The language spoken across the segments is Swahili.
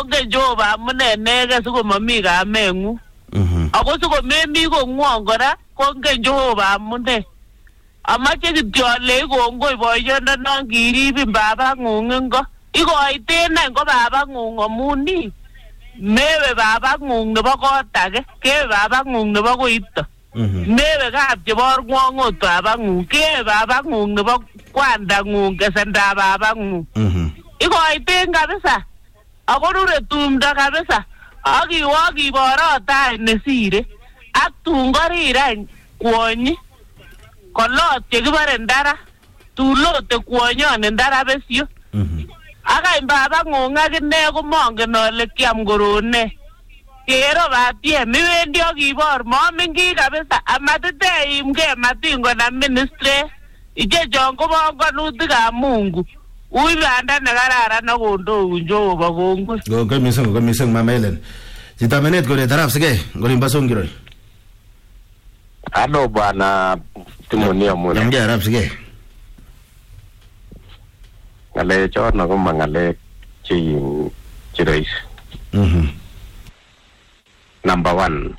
kongen Jehova amune nege sikomami kameng'ung. Ako sikomemi kong'wong kora kongen Jehova amune. Amache kityo ale kongoi boyondonon kiribin babang'ung ingo. Ikoiten any ko babang'ung amuni. Mewe babang'ung nebo kot age, kewe babang'ung nebo koito. Mewe kap chebor ng'wong'ot babang'ung, kewe babang'ung nebo kwandang'ung kesenda babang'ung. Ikoiten kabisa. Ako rure tumdo kabisa. Akiwa kiborot nesire. Ak tun korirany kwonyi. Kolot chekibore ndara. Tulote kwonyon ndara besyo. Akany babang'ung akine komongen ale kiam korone. Kero batiem iwendi akibor momin kiy kabisa. Amatiteimgei matingonam ministre. Ichechon ko bongonutikab Mungu. Ui banda nekararan akondoun Jehova kongoi. Kongoi mising Mama Helen. Chito menet kole taraf sige ngolimba Songiroi. Ano bwana Timonia mwana. Namge arab sige. Ngale chono ko mangale chirais. Number 1.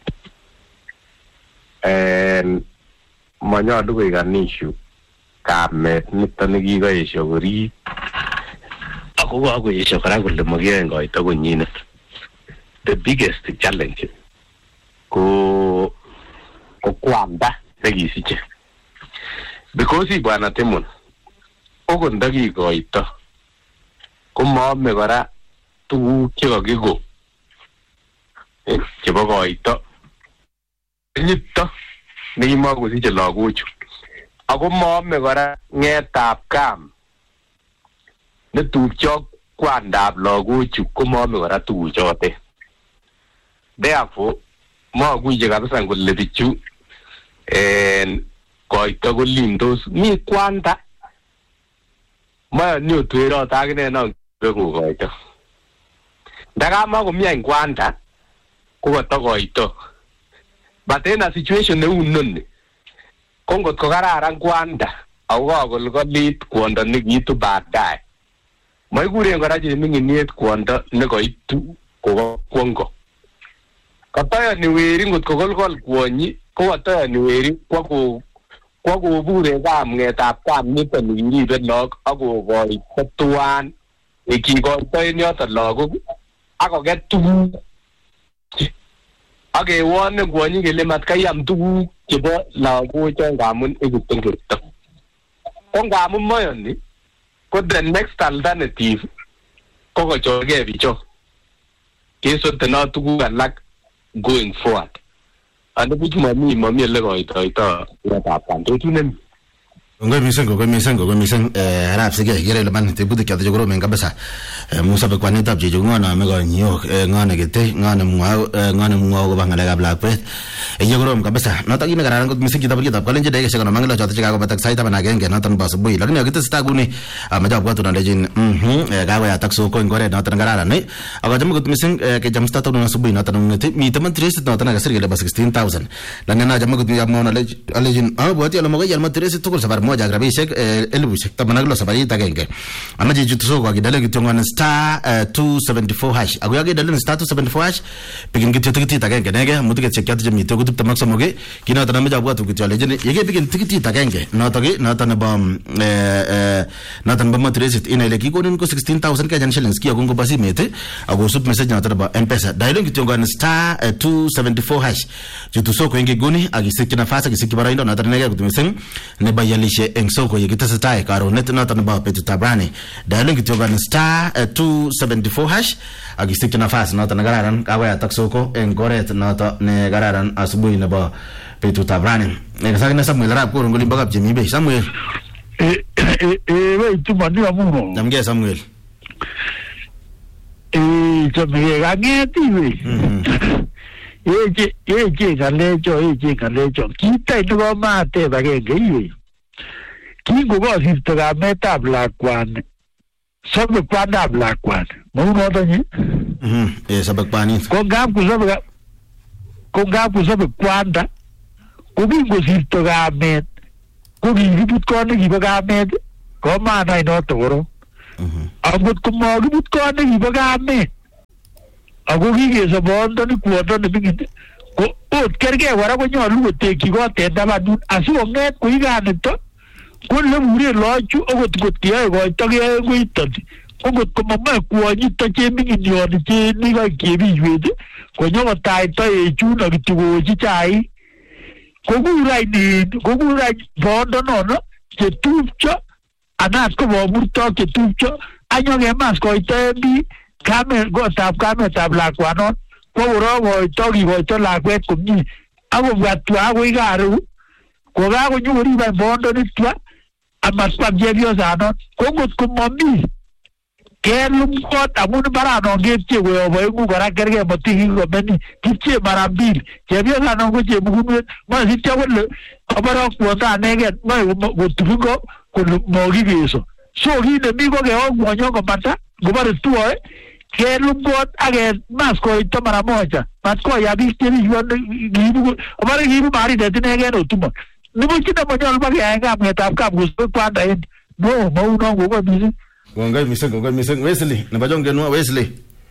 Manyalu koikanishu kamet nito nekikoesho korib ako kakoesho kora kole makiyoe koito konyinet. The biggest challenge ko kwanda nekisiche because bwana Timon okot ndakikoito komaame kora tuguk chekakiko chebo koito nito nekimokosiche lagochu ako maame kora ngetab kam netupcho kwandab lagochu komaame kora tuguchote. Therefore makuye kabisa kole bichu koito kolindos mi kwanda mayani otwerot akine nang koito ndakamakomi any kwanda kokoto koito. But in a situation neu noni ko ngot ko kararan kwanda ako kakolkolit kwondo nekiitu baadaye maikuren kora cheming'iniet kwondo nekoitu kokwongo. Katoyoni weri ngot kokolkol kwonyi ko katoyoni weri kwa kobure kamng'etab kam nito nekiribe lagok akokoito tuwan kikoito en yoton lagok akoket tuguk akewone kwonyi kele matkayam tuguk chebo lagocho ngamun ikutengekto. Ko ngamun moyoni ko the next alternative ko kochorgei bicho kesoteno tuguk alak going forward. Ando bichu mami ele koitoito yatab kandochu nemi. Kongoi mising arab sige kere leman tebuti kyate jogoro kabisa. Musa be kwanitab je jogona ame ko nyok ngane gete ngane mwa ko bangale ka black bread. Jogoro kabisa. Nota ki megararan ko mising kitab kalenje dege shekana mangelo chote chika ko batak saita bana genge notan basubui. Lakini akite staguni amajab kwa tuna lejin gawe atak so ko ngore notan gararan ne. Akajamu ko mising ke jamsta to na subui notan ngete mi taman 3 notan ga sirgele bas 16000. Lanena jamu ko yamona lejin aboti ala moga yalma 3 to ko sabar moja grabishek elbushek tamanaglo sabari tagenge amaji jutuso kwa kidale kitongana star 274 hash agoya kidale star 274 hash pigin tikiti tagenge nege mutike chekyat je mito kutup tamakso moge kina tana meja bwa tukiti ale jene yege pigin tikiti tagenge notoge notana bam notana bam tresit ina ile kikonin ko 16000 Kenyan shillings kiyo kungo basi mete ago sup message notana ba mpesa dialing kitongana star 274 hash jutuso ko nge guni agisiki nafasi agisiki baraindo notana nege kutumiseng ne bayalishe engsoko yekitesetai karonet noton ba Petutab Rani dialing kityogan star 274 hash agisiki nafasi noton gararan kawaya taksoko en goret noton ne gararan asubuhi nebo Petutab Rani nekasakina Samuel Arap ko ngoli bagap jemibe Samuel we tumani amuno namge Samuel chome gangeti we Eje kalecho kita ito ko mate bagenge iwe kingo ko sito kametab lakwan sabe kwandab lakwan mauno to ni sabe kwanit ko ngap ku sabe kwanda ko kingo sito kamet ko kibut ko ne kibo kamet ko mana ino toro angot ko magibut ko ne kibo kamet ako kikeso boondoni kwondo neming'in ko ot kergei kora konyolu kotekyi kot en tabanut asikong'et koikanito ko leburen loochu okot ngot keyoe koito keyoe koiton ko ngot komomoe kwonyito cheming'in yon cheni koik chebiywet konyokotaita echuno kityo kochi chaik kokurany boondonono chetupcho anat ko bomurtok chetupcho anyokemas koito en biik kotab kametab lakwanon kokokoito kikoito lakwet komie akobwa twa akoi karu kokakonyokorib any boondoni twa amatkwam chepyosanon ko ngot komomi kelum kot amun mbaranon kepche koyob oeng'u kora kergei motikikomeni kipche mara mbili chepyosanon ko chemukunwet moe sityo kole abore kwondo anegen moe kotubin ko kole mokikeso so kit nemi ko keon kwonyon komanda ngobore tuoe kelum kot ak kemas koito mara moja matkoya biik chebiywot abore kiibu marinet inegen otumo nibuch nemonyolu bakeyaen kamngetab kapkoswe kwanda en no maunon kokoi missing. Kongoi missing Wesley nebo Jongenwa Wesley.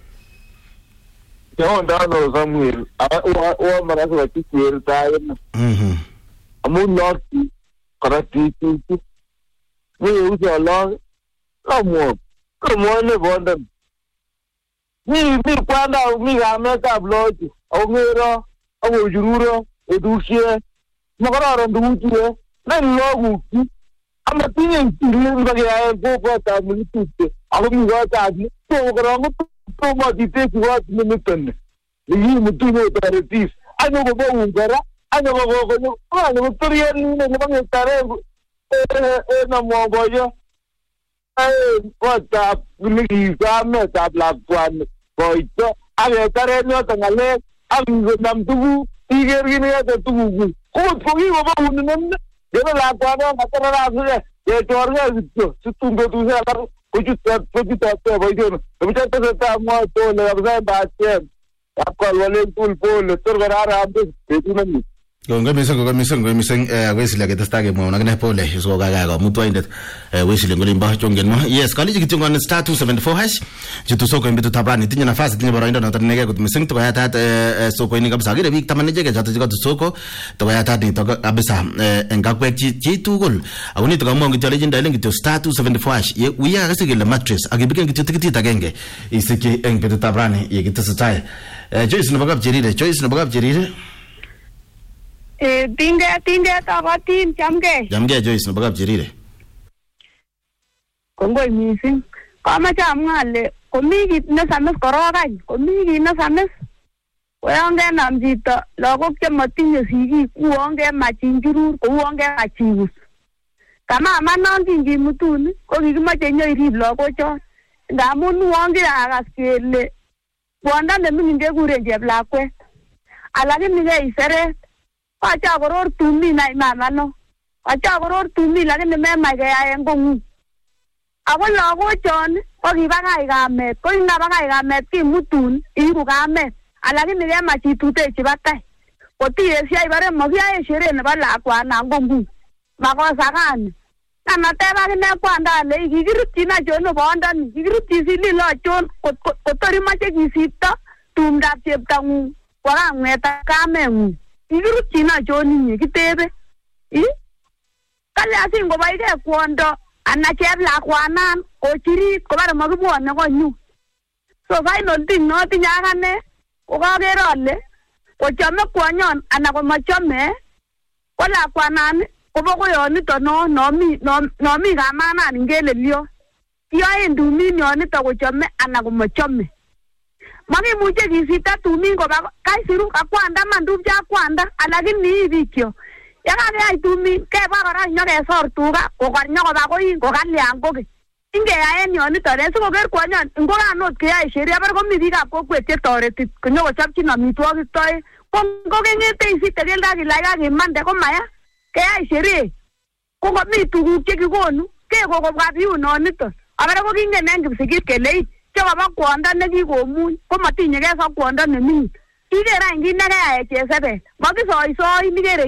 Ndano Samuel wa mara kwa kikwel tayo. Amun loti karati tu. Wewe uja long kamo ne bonda. Mi kwanda mi gameka bloji. Au ngero au jururo edukie. Makara ndukie. Na logu ama tinye ntiri bage ya go ta militute ako mi go ta ni to garango to ma dite ki wa ni mitenne ni mutu no taratif ano go bo ngara ano go ano toriya ni ne bang tare na mo boyo ko ta ni ga me ta bla kwan boito ale tare no tangale am nam tugu tiger gi ne ta tugu ko fogi go bo ni Debe la cuadra matara la suya. Ye chorga zitto. Situngo tu se alar kuchu te boido. Mucha te está muerto le abza bache. Apko wale tulpo le torgarara ambe betunani. Kongoi missing Wesley akitestai kemwaun akine pole isko kaka mutwoindet Wesley ngolimbo Jongenwa. Yes, kaliji kityo ngone star 274 hash chitu soko en betut abrani tinye nafasi tinye boroindo noton inegei kot missing tokoyatat soko ini kabisa akere biik 10 icheket choto chikoto soko tokoyatat nito kabisa en kakwek chitugul ako nito kamwaun kityo alechin dialen kityo star 274 hash uya akase kele mattress akibiken kityo tikitit agenge isikyi en betut abrani yekitesetai. Joyce nebo Kapcherire Tindet akotin chamgei Joyce nebo Kapcherire. Kongoi missing. Kamache amwa ale komi kit nesamis korok any, komi kit nesamis. Koyon kenam chito lagok chemotinye sigik uon kemach injurur kouon kemach ius. Kamama non kingimutun ko kikimoche nyoirib lagochon ngamun uon kirakas kele kwondo neming'in kekuren cheplakwet alakini keiseret. Achakoror tumi na mama no. Achakoror tumi lakini memach keyaen kong'ung. Ako lagochon ko kibakach kamet, ko ingabakach kamet kimutun iiku kamet, alakini kemach itutechi batai. Kotiyesyo ibare makiyae sherehe nebo lakwanan kong'ung. Makosa gani? Kanateb akine kwanda ale kikirutyin achon boondoni, kikirutyin sililo achon kotor imache kisipto tumdab cheptong'ung kwa kang'etab kameng'ung. Kikirutyin achon inye kitebe. Kale asin kobaike kwondo ana cheplakwanan kochirit kobare makibwone konyu. So final thing notinye akane ko kaker ale kochome kwonyon ana komachome ko lakwanan kobo koyonito nomi kamanan ingelelyo. Kiyoen tumin yonito kochome ana komachome. Makimuche kisipta tumin koba kaisiru kakwanda man tupcha kwanda alakini ibikyo. Yakakeyai tumin keba kora nyokesor tuga kokor nyokoba koin kokalyan koke. Ingeyaen yonito sikoker kwonyon ngokanot keyae sheria bar komi biikab kokwet chetoreti konyokochopchin amitwogik toek. Ko ngokengete isipte keldo akilach kakimande komaya keyai sheria. Ko komi tuguk chekikonu kekokobwa biunonito. Abare ko kingen en Kipsigis kele chekaba kwondo nekikomuny komatinye kesa kwondo neming'in. Ikere any kit nekeyai chesebet. Makisoisoi nikere